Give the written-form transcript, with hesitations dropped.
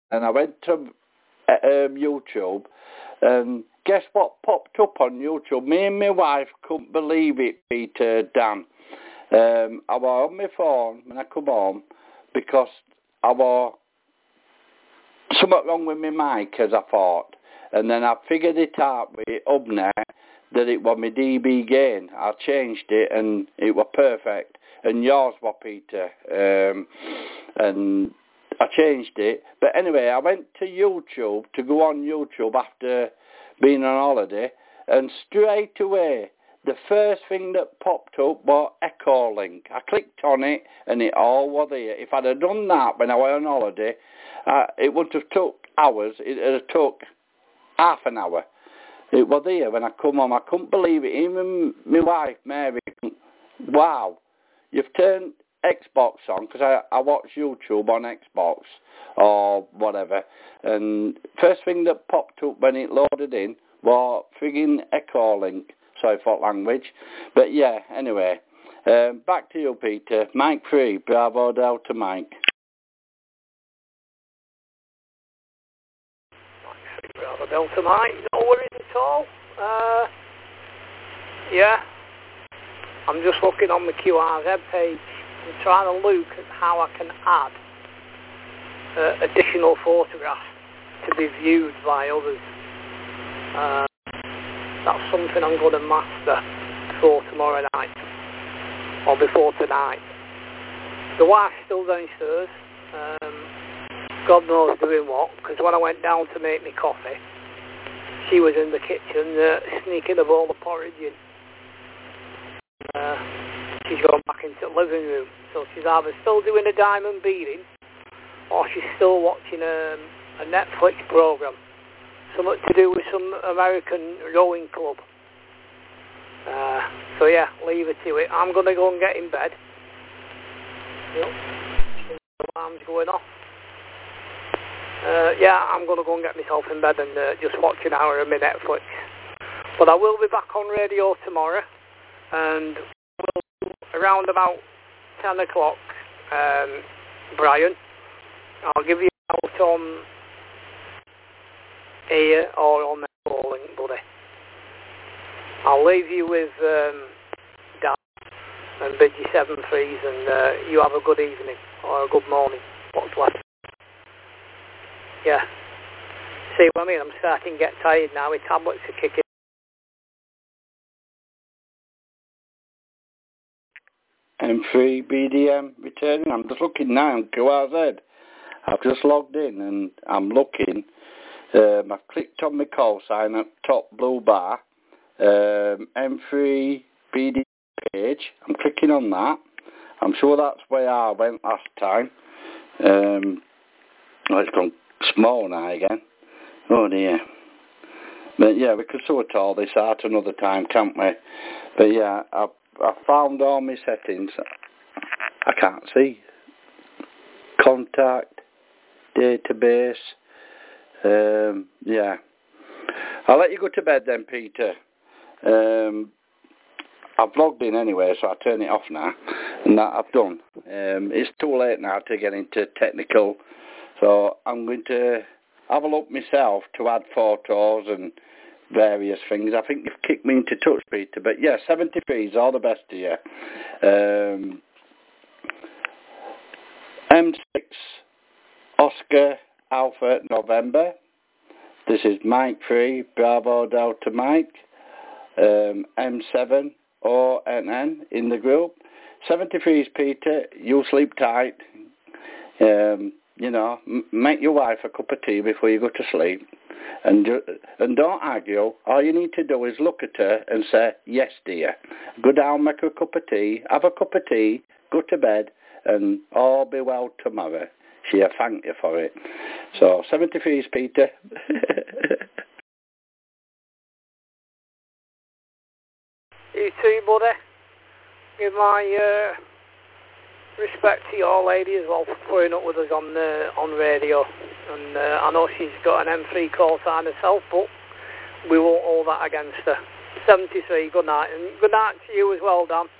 and I went to YouTube, and guess what popped up on YouTube? Me and my wife couldn't believe it, Peter, Dan. I was on my phone when I come home because I was something wrong with my mic, as I thought. And then I figured it out with Hubnet that it was my DB gain. I changed it and it was perfect. And yours was, Peter. And I changed it. But anyway, I went to YouTube, to go on YouTube after being on holiday. And straight away, the first thing that popped up was Echolink. I clicked on it and it all was there. If I'd have done that when I was on holiday, it wouldn't have took hours. It would have took half an hour. It was there when I come home. I couldn't believe it. Even my wife, Mary, wow, you've turned Xbox on, because I watch YouTube on Xbox or whatever. And first thing that popped up when it loaded in was frigging Echolink. Sorry for language. But yeah, anyway. Back to you, Peter. Mike 3, Bravo Delta Mike. Bravo Delta Mike, no worries at all. Yeah, I'm just looking on the QRZ page and trying to look at how I can add additional photographs to be viewed by others. That's something I'm going to master before tomorrow night, or before tonight. The wife's still downstairs. God knows doing what, because when I went down to make me coffee, she was in the kitchen sneaking a bowl of porridge in. She's gone back into the living room, so she's either still doing a diamond beading, or she's still watching a Netflix program, something to do with some American rowing club. So yeah, leave her to it. I'm going to go and get in bed. Yep. Alarm's going off. Yeah, I'm going to go and get myself in bed and just watch an hour of my Netflix. But I will be back on radio tomorrow, and around about 10 o'clock, Brian, I'll give you out on here or on the calling, buddy. I'll leave you with Dan and bid you 7 threes, and you have a good evening or a good morning, what's left. Yeah. See what I mean? I'm starting to get tired now. My tablets are kicking. M3 BDM returning. I'm just looking now on QRZ. I've just logged in and I'm looking. I've clicked on my call sign at top blue bar. M3 BDM page. I'm clicking on that. I'm sure that's where I went last time. It's gone small now again. Oh dear. But yeah, we could sort all this out another time, can't we? But yeah, I found all my settings. I can't see. Contact, database. Yeah. I'll let you go to bed then, Peter. I've logged in anyway, so I'll turn it off now. And that I've done. It's too late now to get into technical. So I'm going to have a look myself to add photos and various things. I think you've kicked me into touch, Peter. But yeah, 73 is all the best to you. M6 Oscar Alpha November. This is Mike 3 Bravo Delta Mike. M7 ONN in the group. 73 is Peter. You sleep tight. You know, make your wife a cup of tea before you go to sleep. And don't argue. All you need to do is look at her and say, yes, dear. Go down, make her a cup of tea, have a cup of tea, go to bed, and all be well tomorrow. She'll thank you for it. So, 73 is Peter. You too, buddy. Give my respect to your lady as well for putting up with us on radio. And I know she's got an M3 call sign herself, but we won't hold that against her. 73, good night. And good night to you as well, Dan.